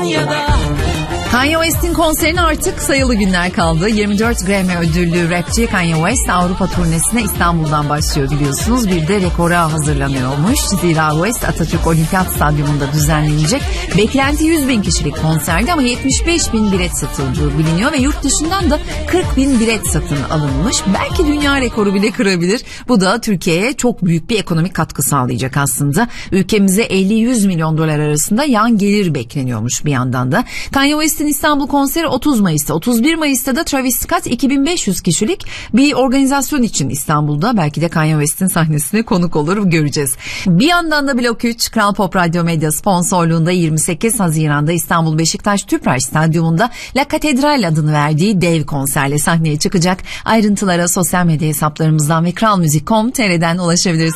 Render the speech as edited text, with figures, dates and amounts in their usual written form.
İspanya'da. Kanye West'in konserine artık sayılı günler kaldı. 24 Grammy ödüllü rapçi Kanye West Avrupa turnesine İstanbul'dan başlıyor biliyorsunuz. Bir de rekora hazırlanıyormuş. Zira West Atatürk Olimpiyat Stadyumunda düzenlenecek. Beklenti 100 bin kişilik konserdi ama 75 bin bilet satıldığı biliniyor ve yurt dışından da 40 bin bilet satın alınmış. Belki dünya rekoru bile kırabilir. Bu da Türkiye'ye çok büyük bir ekonomik katkı sağlayacak aslında. Ülkemize 50-100 milyon dolar arasında yan gelir bekleniyormuş bir yandan da. Kanye West'in İstanbul konseri 30 Mayıs'ta. 31 Mayıs'ta da Travis Scott 2500 kişilik bir organizasyon için İstanbul'da. Belki de Kanye West'in sahnesine konuk olur, göreceğiz. Bir yandan da Blok 3 Kral Pop Radyo Medya sponsorluğunda 28 Haziran'da İstanbul Beşiktaş Tüpraş Stadyumunda La Katedral adını verdiği dev konserle sahneye çıkacak. Ayrıntılara sosyal medya hesaplarımızdan ve kralmuzik.com.tr'den ulaşabilirsiniz.